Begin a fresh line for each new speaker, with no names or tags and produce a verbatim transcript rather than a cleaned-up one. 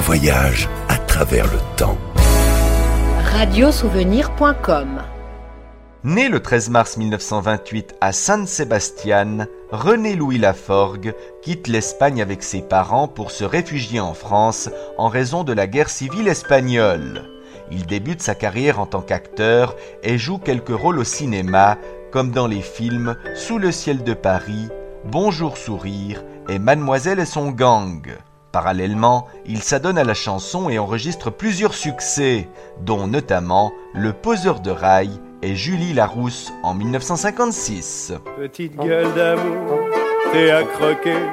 voyage à travers le temps.
radiosouvenir point com.
Né le treize mars mille neuf cent vingt-huit à San Sebastián, René-Louis Laforgue quitte l'Espagne avec ses parents pour se réfugier en France en raison de la guerre civile espagnole. Il débute sa carrière en tant qu'acteur et joue quelques rôles au cinéma, comme dans les films Sous le ciel de Paris, Bonjour sourire et Mademoiselle et son gang. Parallèlement, il s'adonne à la chanson et enregistre plusieurs succès, dont notamment Le poseur de rail et Julie Larousse en mille neuf cent cinquante-six.
Petite gueule d'amour, t'es à croquer.